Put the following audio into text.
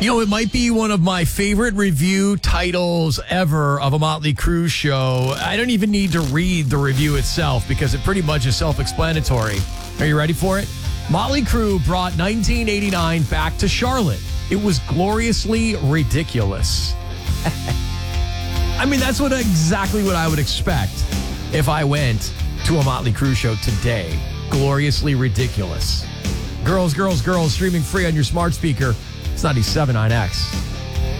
You know, it might be one of my favorite review titles ever of a Motley Crue show. I don't even need to read the review itself because it pretty much is self-explanatory. Are you ready for it? Motley Crue brought 1989 back to Charlotte. It was gloriously ridiculous. I mean, that's exactly what I would expect if I went to a Motley Crue show today. Gloriously ridiculous. Girls, girls, girls, streaming free on your smart speaker. It's 97 9X.